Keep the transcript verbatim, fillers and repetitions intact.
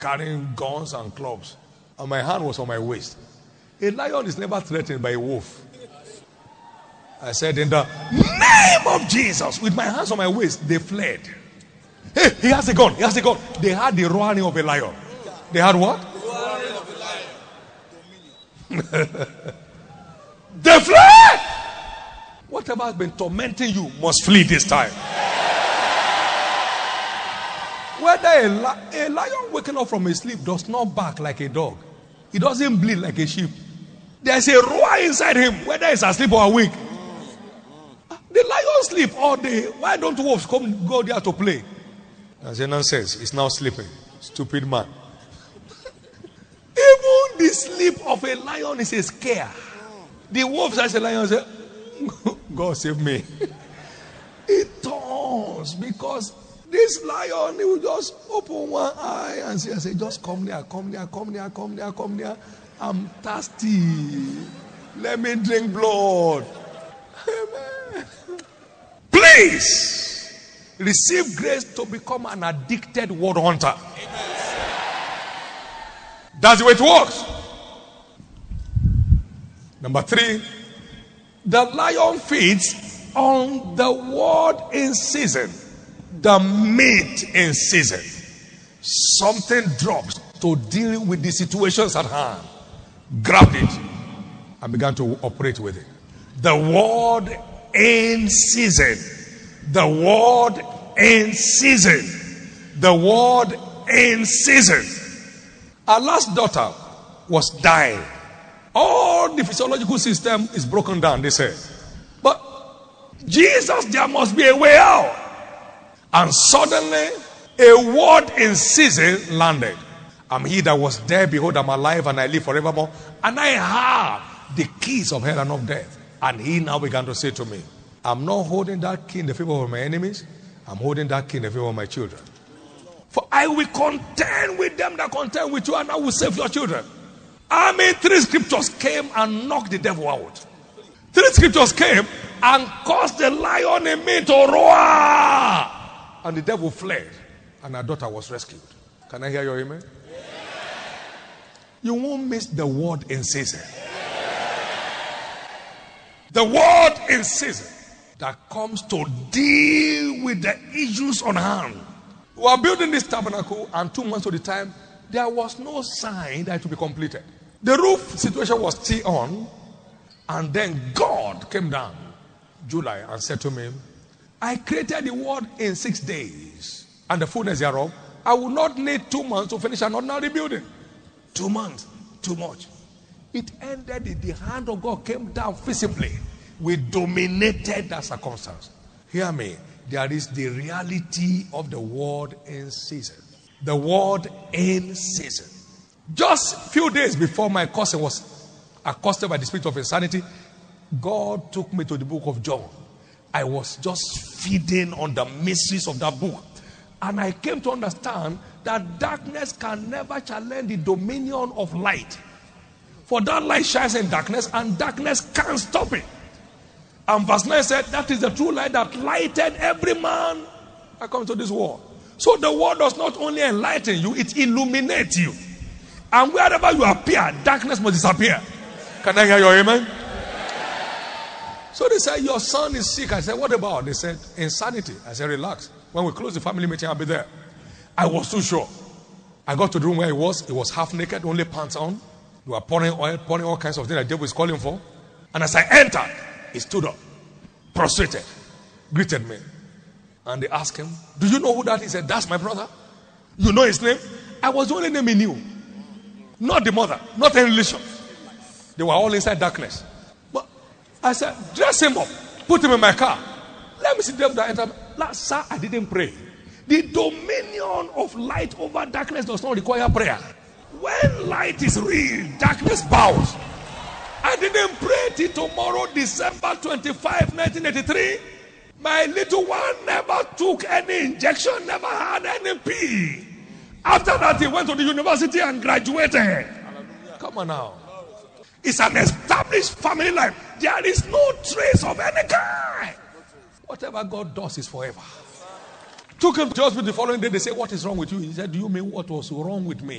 carrying guns and clubs. And my hand was on my waist. A lion is never threatened by a wolf. I said, in the name of Jesus, with my hands on my waist, they fled. Hey, he has a gun. He has a gun. They had the roaring of a lion. They had what? The roaring of a lion. They fled. Whatever has been tormenting you must flee this time. Whether a, li- a lion waking up from his sleep does not bark like a dog. He doesn't bleed like a sheep. There's a roar inside him, whether he's asleep or awake. The lion sleep all day. Why don't wolves come go there to play? I say nonsense. He's now sleeping. Stupid man. Even the sleep of a lion is a scare. The wolf says a lion say, God save me. It turns because this lion, he will just open one eye and say, I say, just come near, come near, come near, come near, come near. I'm thirsty. Let me drink blood. Amen. Please receive grace to become an addicted word hunter. That's the way it works. Number three, the lion feeds on the word in season, the meat in season. Something drops to deal with the situations at hand. Grabbed it and began to operate with it. The word in season. The word in season. The word in season. Our last daughter was dying. All the physiological system is broken down, they said. But Jesus, there must be a way out. And suddenly, a word in season landed. I'm he that was there, behold, I'm alive, and I live forevermore. And I have the keys of hell and of death. And he now began to say to me, I'm not holding that key in the favor of my enemies. I'm holding that key in the favor of my children. For I will contend with them that contend with you, and I will save your children. I mean, three scriptures came and knocked the devil out. Three scriptures came and caused the lion in me to roar. And the devil fled. And our daughter was rescued. Can I hear your amen? Yeah. You won't miss the word in season. The word in season that comes to deal with the issues on hand. We are building this tabernacle, and two months of the time, there was no sign that it would be completed. The roof situation was still on, and then God came down, July, and said to me, I created the world in six days, and the fullness thereof. I will not need two months to finish an ordinary building. Two months, too much. It ended in the hand of God came down visibly. We dominated that circumstance. Hear me. There is the reality of the word in season. The word in season. Just a few days before my cousin was accosted by the spirit of insanity, God took me to the book of John. I was just feeding on the mysteries of that book. And I came to understand that darkness can never challenge the dominion of light. For that light shines in darkness, and darkness can't stop it. And verse nine said, that is the true light that lighted every man that comes to this world. So the word does not only enlighten you, it illuminates you. And wherever you appear, darkness must disappear. Can I hear your amen? So they said, your son is sick. I said, what about? They said, insanity. I said, relax. When we close the family meeting, I'll be there. I was too sure. I got to the room where he was. He was half naked, only pants on. They were pouring oil, pouring all kinds of things that the devil is calling for. And as I entered, he stood up, prostrated, greeted me. And they asked him, do you know who that is? He said, that's my brother. You know his name? I was the only name he knew. Not the mother, not any relation. They were all inside darkness. But I said, dress him up, put him in my car. Let me see them that enter. Last, sir, I didn't pray. The dominion of light over darkness does not require prayer. When light is real, darkness bows. I didn't pray till tomorrow, December twenty-fifth, nineteen eighty-three. My little one never took any injection, never had any pee. After that, he went to the university and graduated. Hallelujah. Come on now. It's an established family life. There is no trace of any kind. Whatever God does is forever. Took him to hospital the following day. They said, what is wrong with you? He said, do you mean what was wrong with me?